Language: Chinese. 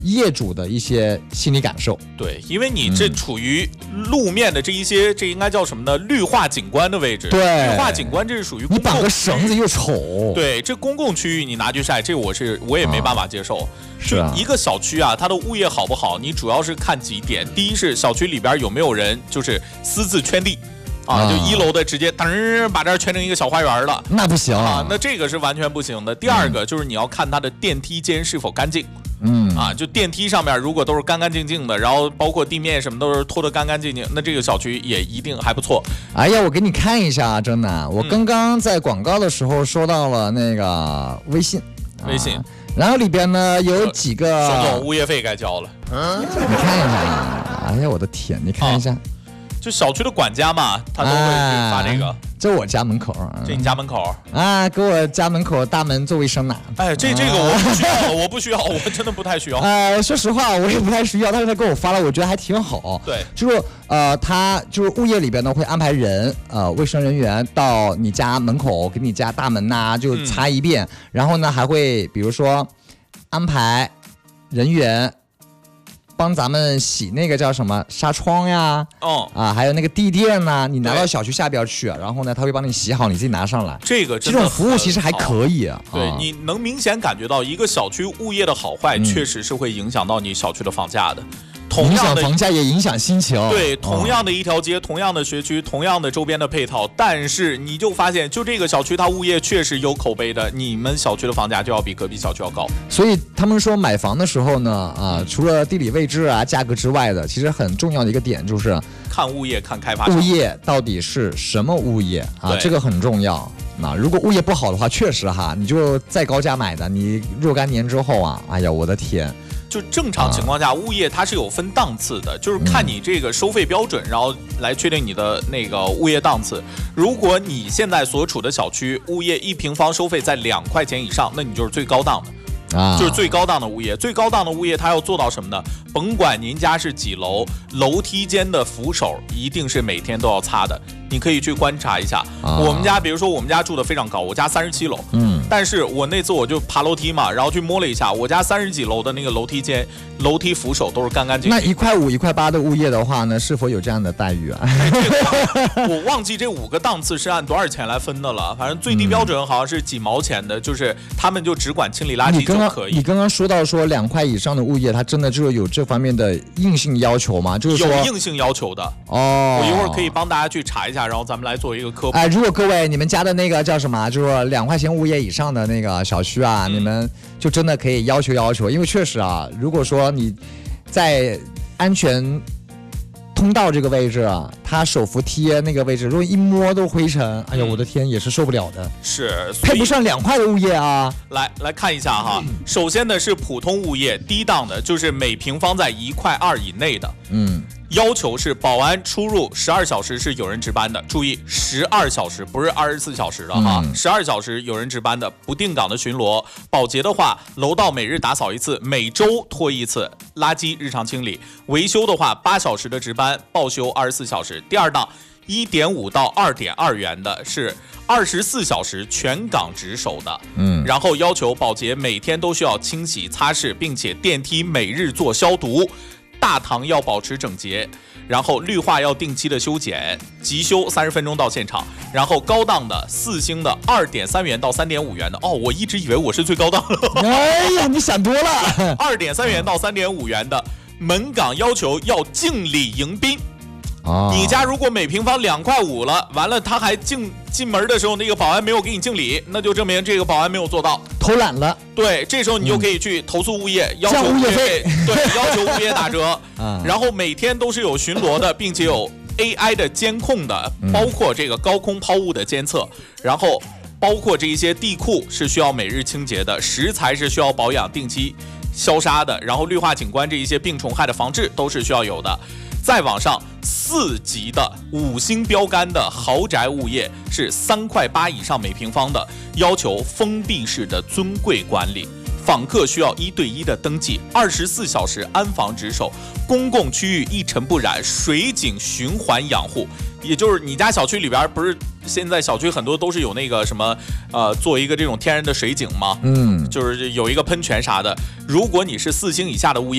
业主的一些心理感受。 对，因为你这处于路面的这一些，这应该叫什么呢？绿化景观的位置。 对， 绿化景观这是属于你绑个绳子又丑。 对，这公共区域你拿去晒，这我也没办法接受。 是啊， 一个小区啊，它的物业好不好，你主要是看几点。第一是小区里边有没有人就是私自圈地。就1楼的直接噔把这儿圈成一个小花园了， 那不行啊，那这个是完全不行的。第二个就是你要看它的电梯间是否干净，就电梯上面如果都是干干净净的，然后包括地面什么都是拖得干干净净，那这个小区也一定还不错。 哎呀，我给你看一下啊，真的，我刚刚在广告的时候收到了那个微信，然后里边呢有几个， 熊总物业费该交了， 你看一下啊，哎呀，我的天，你看一下。 就小区的管家嘛，他都会去发这个。 这我家门口这你家门口啊？给我家门口大门做卫生呢。 哎，这个我不需要，我不需要，我真的不太需要。 说实话，我也不太需要，但是他给我发了，我觉得还挺好。 对， 就是他就是物业里边呢会安排人卫生人员到你家门口，给你家大门呐就擦一遍，然后呢还会比如说安排人员。帮咱们洗那个叫什么纱窗呀，还有那个地垫呐，你拿到小区下边去，然后呢，他会帮你洗好，你自己拿上来。 这种服务其实还可以啊。 对，你能明显感觉到一个小区物业的好坏，确实是会影响到你小区的房价的。 影响房价也影响心情。 对，同样的一条街，同样的学区，同样的周边的配套，但是你就发现，就这个小区它物业确实有口碑的，你们小区的房价就要比隔壁小区要高。 所以他们说买房的时候呢，除了地理位置啊、价格之外的，其实很重要的一个点就是看物业、看开发商。 物业到底是什么物业啊？这个很重要。那如果物业不好的话，确实哈，你就再高价买的，你若干年之后啊，哎呀，我的天！ 就正常情况下，物业它是有分档次的，就是看你这个收费标准，然后来确定你的那个物业档次。如果你现在所处的小区物业1平方收费在2块钱以上，那你就是最高档的。就是最高档的物业，最高档的物业它要做到什么呢？甭管您家是几楼，楼梯间的扶手一定是每天都要擦的。你可以去观察一下，我们家比如说我们家住的非常高，我家37楼，但是我那次我就爬楼梯嘛，然后去摸了一下，我家30几楼的那个楼梯间，楼梯扶手都是干干净净。 那1块5、1块8的物业的话呢，是否有这样的待遇啊？ 我忘记这5个档次是按多少钱来分的了，反正最低标准好像是几毛钱的，就是他们就只管清理垃圾就可以。 你刚刚说到说2块以上的物业，它真的就是有这方面的硬性要求吗？就是说有硬性要求的我一会儿可以帮大家去查一下，然后咱们来做一个科普。 如果各位你们家的那个叫什么，就是2块钱物业以上的那个小区啊，你们就真的可以要求，因为确实啊，如果说你在安全通道这个位置啊，它手扶梯那个位置，如果一摸都灰尘，哎呀，我的天，也是受不了的。 是配不上2块的物业啊。 来看一下哈，首先呢是普通物业，低档的就是每平方在1块2以内的。要求是保安出入12小时是有人值班的，注意12小时不是24小时的哈，12小时有人值班的，不定岗的巡逻。保洁的话，楼道每日打扫1次，每周拖1次，垃圾日常清理。维修的话，8小时的值班，报修24小时。第二档1.5到2.2元的是24小时全岗值守的，然后要求保洁每天都需要清洗擦拭，并且电梯每日做消毒。大堂要保持整洁，然后绿化要定期的修剪，急修30分钟到现场。然后高档的4星的2.3元到3.5元的，我一直以为我是最高档的。 哎呀，你想多了。 2.3元到3.5元的门岗要求要敬礼迎宾。你家如果每平方2块5了，完了他还进门的时候那个保安没有给你敬礼，那就证明这个保安没有做到， 偷懒了。 对，这时候你就可以去投诉物业，要求物业费，对，要求物业打折。然后每天都是有巡逻的，并且有 AI 的监控的，包括这个高空抛物的监测，然后包括这一些地库是需要每日清洁的，食材是需要保养定期消杀的，然后绿化景观这一些病虫害的防治都是需要有的。再往上4级的5星标杆的豪宅物业是3块8以上每平方的，要求封闭式的尊贵管理，访客需要1对1的登记，24小时安防值守，公共区域一尘不染，水井循环养护。也就是你家小区里边不是现在小区很多都是有那个什么做一个这种天然的水井吗？就是有一个喷泉啥的。如果你是4星以下的物业，